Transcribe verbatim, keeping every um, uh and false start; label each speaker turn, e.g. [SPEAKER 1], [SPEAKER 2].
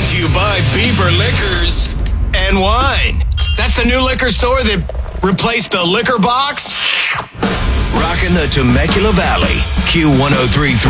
[SPEAKER 1] to you by Beaver Liquors and Wine. That's the new liquor store that replaced the liquor box. Rocking the Temecula Valley. Q one oh three point three.